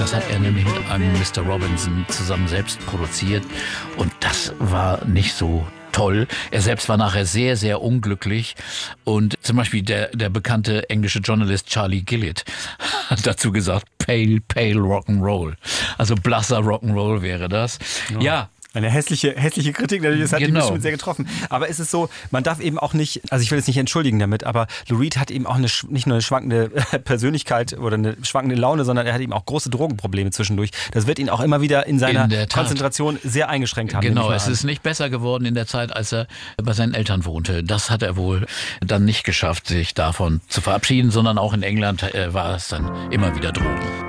Das hat er nämlich mit einem Mr. Robinson zusammen selbst produziert. Und das war nicht so toll. Er selbst war nachher sehr, sehr unglücklich. Und zum Beispiel der bekannte englische Journalist Charlie Gillett hat dazu gesagt, pale Rock'n'Roll. Also blasser Rock'n'Roll wäre das. Ja. Eine hässliche Kritik, natürlich, das hat ihn bestimmt sehr getroffen. Aber es ist so, man darf eben auch nicht, also ich will jetzt nicht entschuldigen damit, aber Lou Reed hat eben auch nicht nur eine schwankende Persönlichkeit oder eine schwankende Laune, sondern er hat eben auch große Drogenprobleme zwischendurch. Das wird ihn auch immer wieder in seiner Konzentration sehr eingeschränkt haben. Genau, es ist nicht besser geworden in der Zeit, als er bei seinen Eltern wohnte. Das hat er wohl dann nicht geschafft, sich davon zu verabschieden, sondern auch in England war es dann immer wieder Drogen.